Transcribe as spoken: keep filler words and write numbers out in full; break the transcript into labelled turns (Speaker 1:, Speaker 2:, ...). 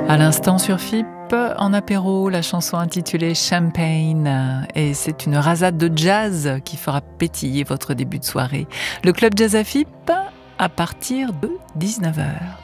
Speaker 1: À l'instant sur F I P, en apéro, la chanson intitulée Champagne. Et c'est une rasade de jazz qui fera pétiller votre début de soirée. Le Club Jazz à F I P à partir de dix-neuf heures.